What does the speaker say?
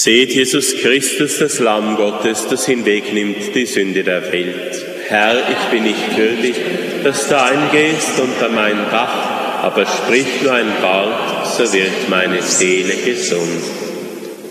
Seht Jesus Christus, das Lamm Gottes, das hinwegnimmt die Sünde der Welt. Herr, ich bin nicht würdig, dass du eingehst unter mein Dach, aber sprich nur ein Wort, so wird meine Seele gesund.